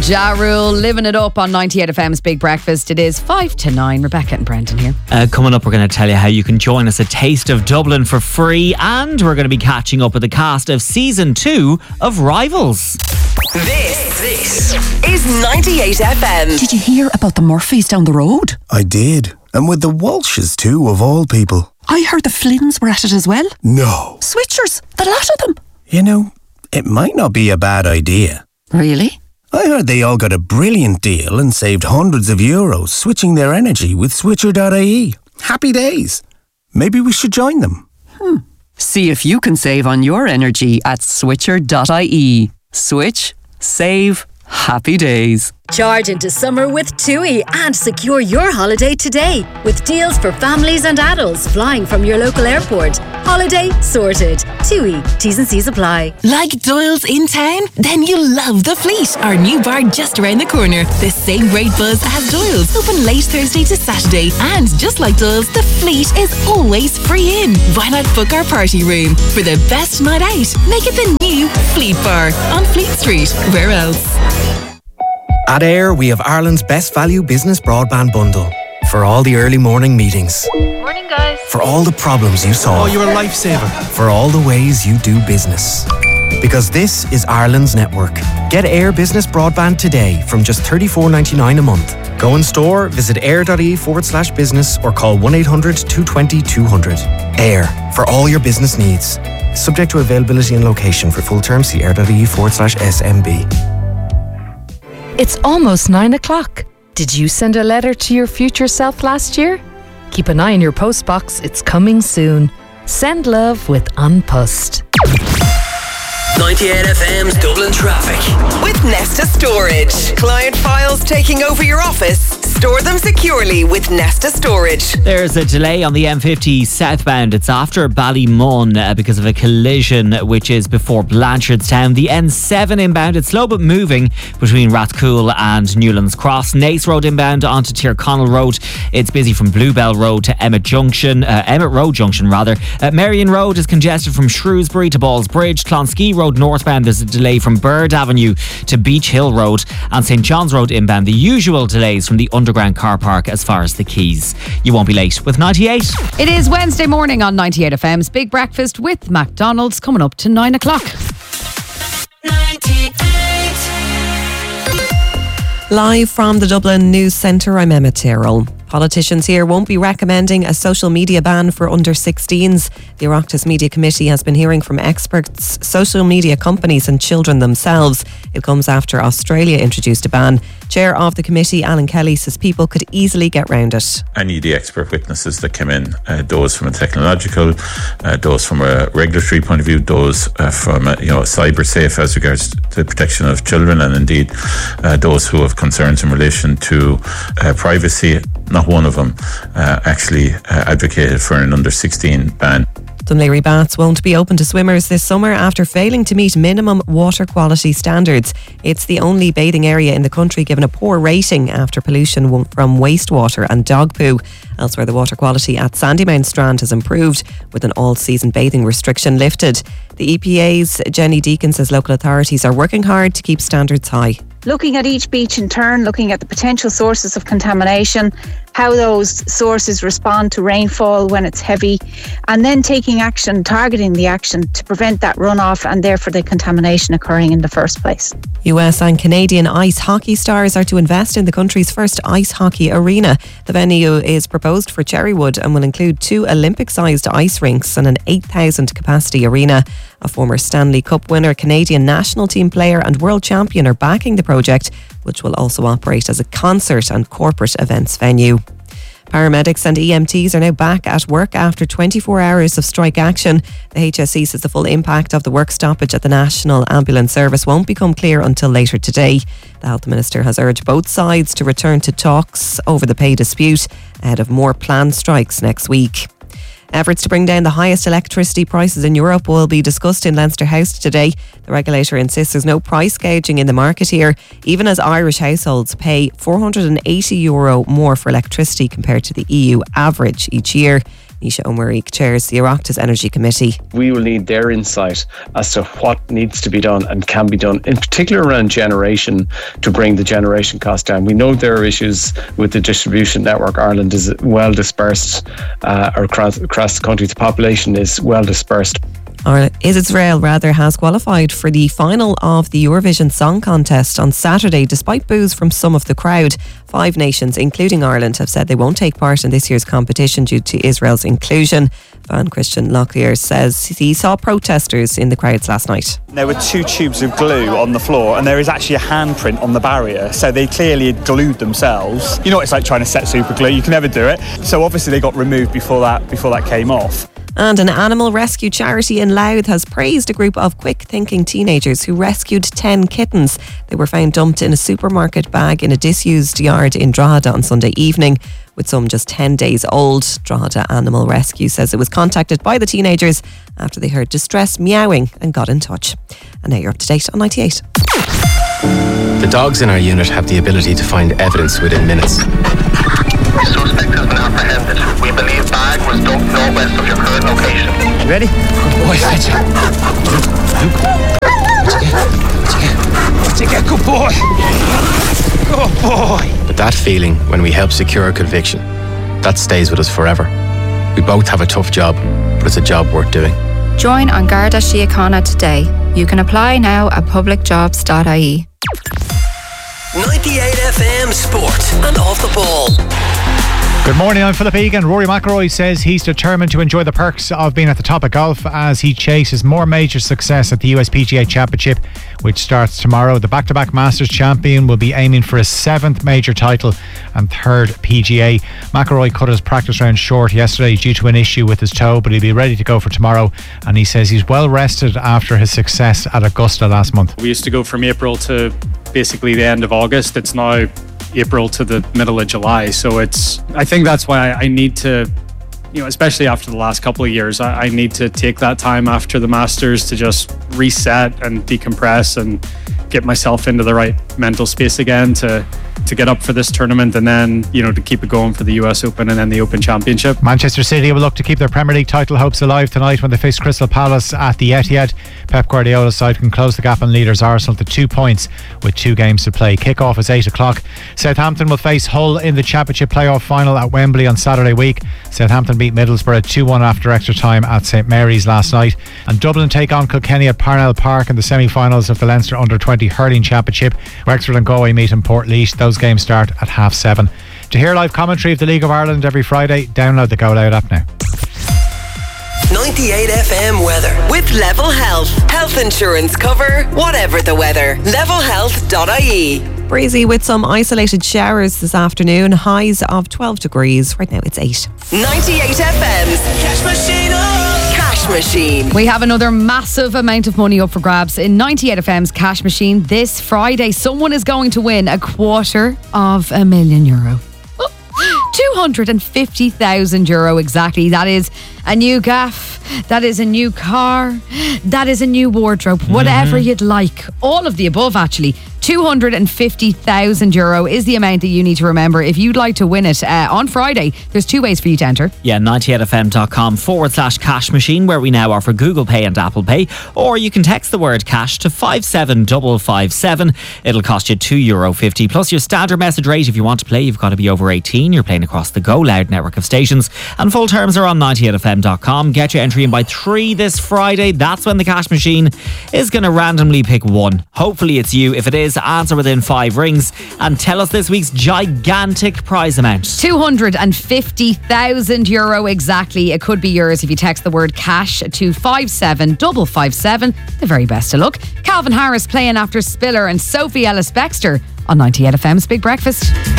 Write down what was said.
Ja Rule, living it up on 98 FM's Big Breakfast. It is 5 to 9. Rebecca and Brendan here. Coming up, we're going to tell you how you can join us at Taste of Dublin for free, and we're going to be catching up with the cast of Season 2 of Rivals. This is 98 FM. Did you hear about the Murphys down the road? I did. And with the Walshes too, of all people. I heard the Flynns were at it as well. No. Switchers, the lot of them. You know, it might not be a bad idea. Really? I heard they all got a brilliant deal and saved hundreds of euros switching their energy with Switcher.ie. Happy days. Maybe we should join them. See if you can save on your energy at Switcher.ie. Switch, save, happy days. Charge into summer with TUI and secure your holiday today with deals for families and adults flying from your local airport. Holiday sorted. TUI. T's and C's apply. Like Doyle's in town? Then you'll love The Fleet, our new bar just around the corner. The same great buzz as Doyle's, open late Thursday to Saturday. And just like Doyle's, The Fleet is always free in. Why not book our party room? For the best night out, make it the new Fleet Bar on Fleet Street. Where else? At Air, we have Ireland's best value business broadband bundle. For all the early morning meetings. Morning, guys. For all the problems you solve. Oh, you're a lifesaver. For all the ways you do business. Because this is Ireland's network. Get Air Business Broadband today from just $34.99 a month. Go in store, visit air.ie/business or call 1-800-220-200. Air, for all your business needs. Subject to availability and location. For full terms, see air.ie/SMB. It's almost 9 o'clock. Did you send a letter to your future self last year? Keep an eye on your postbox. It's coming soon. Send love with An Post. 98 FM's Dublin traffic. With Nesta Storage. Client files taking over your office. Store them securely with Nesta Storage. There's a delay on the M50 southbound. It's after Ballymun because of a collision which is before Blanchardstown. The N7 inbound, it's slow but moving between Rathcoole and Newlands Cross. Naas Road inbound onto Tyrconnell Road. It's busy from Bluebell Road to Emmett Road Junction. Marion Road is congested from Shrewsbury to Balls Bridge. Clonskee Road northbound, there's a delay from Bird Avenue to Beach Hill Road, and St John's Road inbound. The usual delays from the underground car park as far as the Quays. You won't be late with 98. It is Wednesday morning on 98 FM's Big Breakfast with McDonald's, coming up to 9 o'clock. 98. Live from the Dublin News Centre, I'm Emma Tyrrell. Politicians here won't be recommending a social media ban for under-16s. The Oireachtas Media Committee has been hearing from experts, social media companies and children themselves. It comes after Australia introduced a ban. Chair of the committee, Alan Kelly, says people could easily get round it. Any of the expert witnesses that came in, those from a technological, those from a regulatory point of view, those from cyber safe as regards to the protection of children, and indeed those who have concerns in relation to privacy, not one of them actually advocated for an under-16 ban. Dún Laoghaire Baths won't be open to swimmers this summer after failing to meet minimum water quality standards. It's the only bathing area in the country given a poor rating after pollution from wastewater and dog poo. Elsewhere, the water quality at Sandymount Strand has improved with an all-season bathing restriction lifted. The EPA's Jenny Deacon says local authorities are working hard to keep standards high. Looking at each beach in turn, looking at the potential sources of contamination, how those sources respond to rainfall when it's heavy, and then taking action, targeting the action to prevent that runoff and therefore the contamination occurring in the first place. US and Canadian ice hockey stars are to invest in the country's first ice hockey arena. The venue is proposed for Cherrywood and will include 2 Olympic-sized ice rinks and an 8,000 capacity arena. A former Stanley Cup winner, Canadian national team player and world champion are backing the project, which will also operate as a concert and corporate events venue. Paramedics and EMTs are now back at work after 24 hours of strike action. The HSE says the full impact of the work stoppage at the National Ambulance Service won't become clear until later today. The Health Minister has urged both sides to return to talks over the pay dispute ahead of more planned strikes next week. Efforts to bring down the highest electricity prices in Europe will be discussed in Leinster House today. The regulator insists there's no price gouging in the market here, even as Irish households pay €480 more for electricity compared to the EU average each year. Nisha O'Murray chairs the Oireachtas Energy Committee. We will need their insight as to what needs to be done and can be done, in particular around generation, to bring the generation cost down. We know there are issues with the distribution network. Ireland is well dispersed across the country. The population is well dispersed. Israel has qualified for the final of the Eurovision Song Contest on Saturday, despite boos from some of the crowd. 5 nations, including Ireland, have said they won't take part in this year's competition due to Israel's inclusion. Fan Christian Locklear says he saw protesters in the crowds last night. There were 2 tubes of glue on the floor, and there is actually a handprint on the barrier, so they clearly had glued themselves. You know what it's like trying to set super glue, you can never do it. So obviously they got removed before that came off. And an animal rescue charity in Louth has praised a group of quick-thinking teenagers who rescued 10 kittens. They were found dumped in a supermarket bag in a disused yard in Drogheda on Sunday evening, with some just 10 days old. Drogheda Animal Rescue says it was contacted by the teenagers after they heard distress meowing and got in touch. And now you're up to date on 98. The dogs in our unit have the ability to find evidence within minutes. The suspect has been apprehended. We believe bag was dumped northwest of your current location. Ready? Good boy, Fletcher. Good boy. Good boy. But that feeling when we help secure a conviction, that stays with us forever. We both have a tough job, but it's a job worth doing. Join An Garda Síochána today. You can apply now at publicjobs.ie. 98 FM Sport and Off the Ball. Good morning, I'm Philip Egan. Rory McIlroy says he's determined to enjoy the perks of being at the top of golf as he chases more major success at the USPGA Championship, which starts tomorrow. The back-to-back Masters champion will be aiming for his 7th major title and 3rd PGA. McIlroy cut his practice round short yesterday due to an issue with his toe, but he'll be ready to go for tomorrow, and he says he's well rested after his success at Augusta last month. We used to go from April to basically the end of August. It's now April to the middle of July, so I think that's why I need to, especially after the last couple of years, I need to take that time after the Masters to just reset and decompress and get myself into the right mental space again to get up for this tournament, and then to keep it going for the US Open and then the Open Championship. Manchester City will look to keep their Premier League title hopes alive tonight when they face Crystal Palace at the Etihad. Pep Guardiola's side can close the gap on leaders Arsenal to 2 points with 2 games to play. Kick-off is 8 o'clock. Southampton will face Hull in the Championship playoff final at Wembley on Saturday week. Southampton beat Middlesbrough 2-1 after extra time at St Mary's last night. And Dublin take on Kilkenny at Parnell Park in the semi-finals of the Leinster Under-20 Hurling Championship. Wexford and Galway meet in Portlaoise. Those games start at 7:30. To hear live commentary of the League of Ireland every Friday, download the Go Loud app now. 98 FM weather with Level Health. Health insurance cover, whatever the weather. Levelhealth.ie. Breezy with some isolated showers this afternoon. Highs of 12 degrees. Right now it's 8. 98 FM's Cash Machine. Cash Machine. We have another massive amount of money up for grabs in 98 FM's Cash Machine this Friday. Someone is going to win €250,000. €250,000 exactly. That is a new gaff, that is a new car, that is a new wardrobe, whatever you'd like. All of the above, actually. €250,000 is the amount that you need to remember if you'd like to win it on Friday. There's 2 ways for you to enter. Yeah, 98fm.com/cash machine, where we now offer Google Pay and Apple Pay. Or you can text the word cash to 57557. It'll cost you €2.50 plus your standard message rate. If you want to play, you've got to be over 18. You're playing across the Go Loud network of stations. And full terms are on 98fm.com. Get your entry in by 3 this Friday. That's when the Cash Machine is going to randomly pick one. Hopefully it's you. If it is, answer within 5 rings and tell us this week's gigantic prize amount. €250,000 exactly. It could be yours if you text the word cash to 57557. The very best of luck. Calvin Harris playing after Spiller and Sophie Ellis-Bextor on 98 FM's Big Breakfast.